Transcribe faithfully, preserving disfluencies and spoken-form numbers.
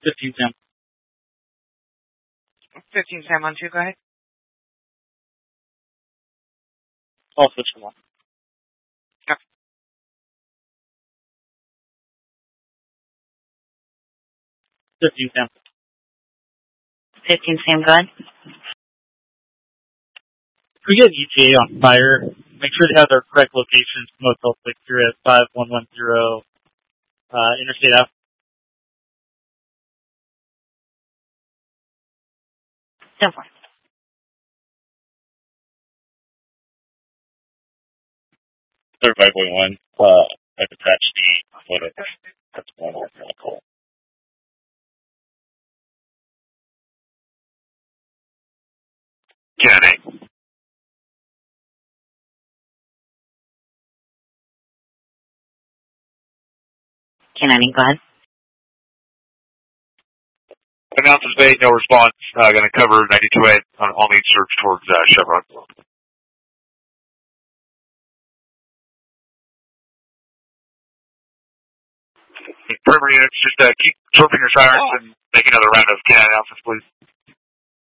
fifteen Sam. fifteen Sam on two, go ahead. I'll switch them on. Okay. fifteen Sam. fifteen Sam, go ahead. If we get E T A on fire, make sure they have their correct locations. Motel six, you're at five one one zero uh, Interstate Ave. Go for it. thirty-five point one, uh, I've attached the photo. That's one more call. Kenny. Kenny, go ahead. Announcers Bay, no response. Uh, going to cover ninety-two A on all need search towards uh, Chevron. Perimeter units, just uh, keep chirping your sirens and make another round of K nine announcements, please.